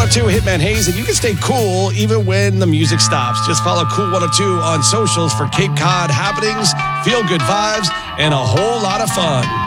102 Hitman Hayes, and you can stay cool even when the music stops. Just follow Cool 102 on socials for Cape Cod happenings, feel-good vibes, and a whole lot of fun.